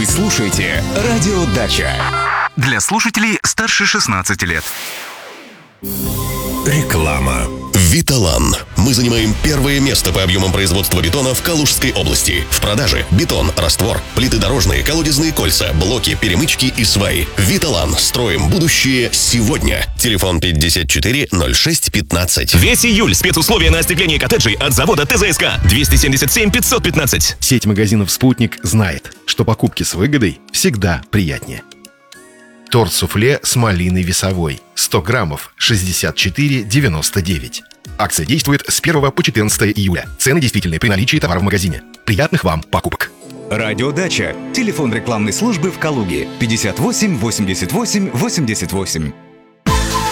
Вы слушаете «Радио Дача». Для слушателей старше 16 лет. Реклама. Виталан. Мы занимаем первое место по объемам производства бетона в Калужской области. В продаже бетон, раствор, плиты дорожные, колодезные кольца, блоки, перемычки и сваи. Виталан. Строим будущее сегодня. Телефон 54 06 15. Весь июль спецусловия на остекление коттеджей от завода ТЗСК. 277 515. Сеть магазинов «Спутник» знает, что покупки с выгодой всегда приятнее. Торт-суфле с малиной весовой. 100 граммов, 64,99. Акция действует с 1 по 14 июля. Цены действительны при наличии товара в магазине. Приятных вам покупок. «Радио Дача». Телефон рекламной службы в Калуге. 58 88 88.